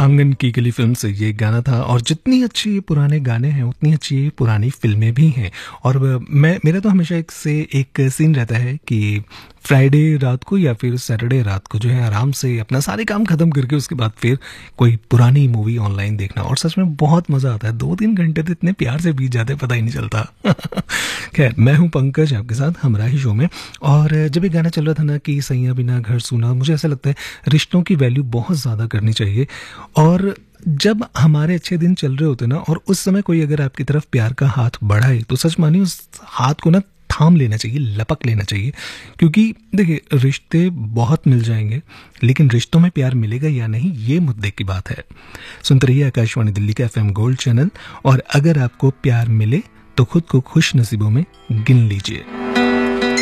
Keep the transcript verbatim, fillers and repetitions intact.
आंगन की गिली फिल्म से ये गाना था। और जितनी अच्छी ये पुराने गाने हैं उतनी अच्छी ये पुरानी फिल्में भी हैं। और मैं मेरा तो हमेशा एक से एक सीन रहता है कि फ्राइडे रात को या फिर सैटरडे रात को जो है आराम से अपना सारे काम खत्म करके उसके बाद फिर कोई पुरानी मूवी ऑनलाइन देखना, और सच में बहुत मज़ा आता है। दो तीन घंटे तो इतने प्यार से बीत जाते पता ही नहीं चलता। खैर, मैं हूँ पंकज आपके साथ हमराही शो में। और जब ये गाना चल रहा था ना कि सैया बिना घर सूना, मुझे ऐसा लगता है रिश्तों की वैल्यू बहुत ज़्यादा करनी चाहिए। और जब हमारे अच्छे दिन चल रहे होते ना और उस समय कोई अगर आपकी तरफ प्यार का हाथ बढ़ाए तो सच मानिए उस हाथ को ना थाम लेना चाहिए, लपक लेना चाहिए। क्योंकि देखिए, रिश्ते बहुत मिल जाएंगे लेकिन रिश्तों में प्यार मिलेगा या नहीं, ये मुद्दे की बात है। सुनते रहिए आकाशवाणी दिल्ली का एफएम गोल्ड चैनल। और अगर आपको प्यार मिले तो खुद को खुश नसीबों में गिन लीजिए।